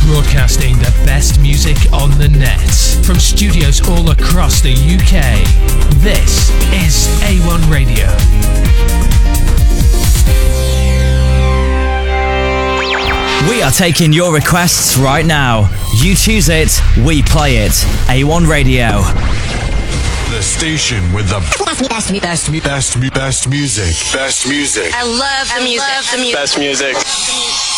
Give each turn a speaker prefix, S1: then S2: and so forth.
S1: broadcasting the best music on the net from studios all across the UK. This is A1 Radio.
S2: We are taking your requests right now. You choose it, we play it. A1 Radio.
S3: The station with the best music. Best music.
S4: I love the music.
S5: Best music.